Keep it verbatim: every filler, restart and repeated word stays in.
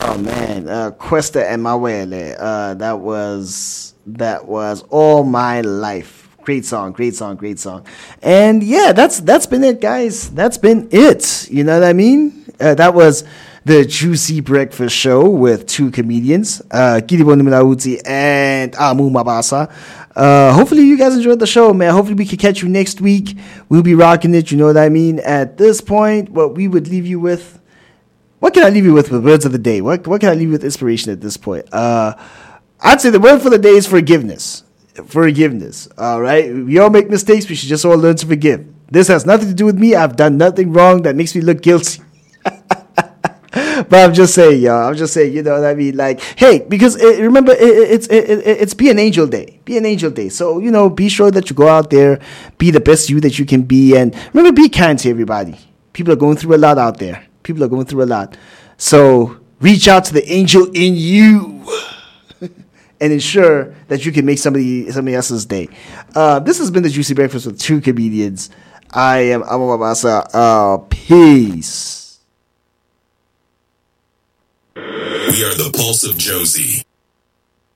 Oh man, uh, Cuesta Emanuele. Uh, that was that was all my life. Great song, great song, great song. And yeah, that's that's been it, guys. That's been it. You know what I mean? Uh, that was the Juicy Breakfast Show with two comedians, uh, Kiribo Numinauti and Amu Mabasa. Uh, hopefully you guys enjoyed the show, man. Hopefully we can catch you next week. We'll be rocking it. You know what I mean? At this point, what we would leave you with. What can I leave you with with words of the day? What what can I leave you with inspiration at this point? Uh, I'd say the word for the day is forgiveness. Forgiveness. All right. We all make mistakes. We should just all learn to forgive. This has nothing to do with me. I've done nothing wrong that makes me look guilty. But I'm just saying, y'all. I'm just saying, you know what I mean? Like, hey, because it, remember, it, it's it, it, it's Be an Angel Day. Be an Angel Day. So, you know, be sure that you go out there, be the best you that you can be. And remember, be kind to everybody. People are going through a lot out there. People are going through a lot. So reach out to the angel in you and ensure that you can make somebody somebody else's day. Uh, this has been the Juicy Breakfast with two comedians. I am Amu Mabasa. Uh, peace. We are the Pulse of Josie.